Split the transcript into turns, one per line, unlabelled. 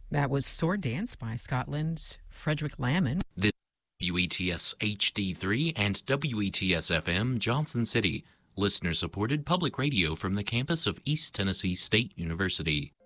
That was Sword Dance by Scotland's Frederick Lammon.
This is WETS HD3 and WETS FM Johnson City, listener-supported public radio from the campus of East Tennessee State University.